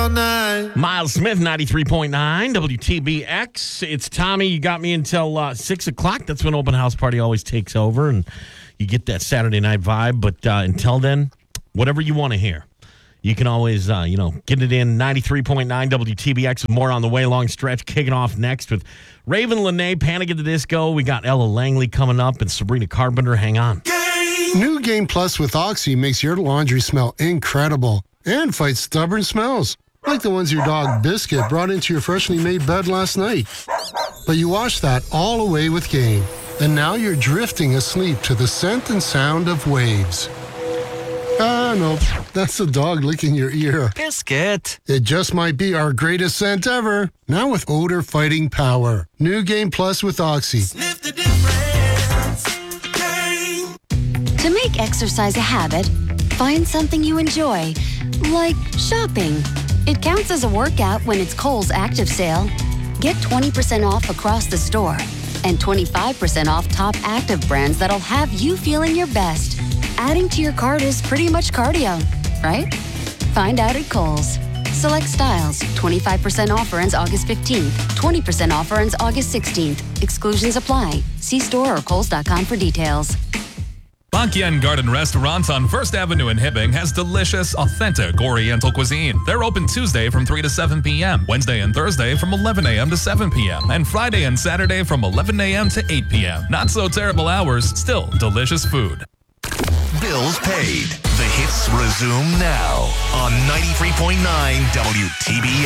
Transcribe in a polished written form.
all night. Miles Smith, 93.9 WTBX. It's Tommy. You got me until 6 o'clock. That's when Open House Party always takes over, and you get that Saturday night vibe. But until then, whatever you want to hear, you can always, get it in. 93.9 WTBX with more on the way. Long stretch kicking off next with Raven Lenae, Panic at the Disco. We got Ella Langley coming up and Sabrina Carpenter. Hang on. New Game Plus with Oxy makes your laundry smell incredible and fights stubborn smells, like the ones your dog Biscuit brought into your freshly made bed last night. But you washed that all away with Game, and now you're drifting asleep to the scent and sound of waves. No, that's the dog licking your ear. Biscuit. It just might be our greatest scent ever, now with odor-fighting power. New Game Plus with Oxy. Sniff the difference. Game. To make exercise a habit, find something you enjoy, like shopping. It counts as a workout when it's Kohl's Active Sale. Get 20% off across the store and 25% off top active brands that'll have you feeling your best. Adding to your cart is pretty much cardio, right? Find out at Kohl's. Select styles. 25% offer ends August 15th. 20% offer ends August 16th. Exclusions apply. See store or kohls.com for details. Bangyan Garden Restaurant on First Avenue in Hibbing has delicious, authentic Oriental cuisine. They're open Tuesday from 3 to 7 p.m., Wednesday and Thursday from 11 a.m. to 7 p.m., and Friday and Saturday from 11 a.m. to 8 p.m. Not so terrible hours, still delicious food. Bills paid. The hits resume now on 93.9 WTBX.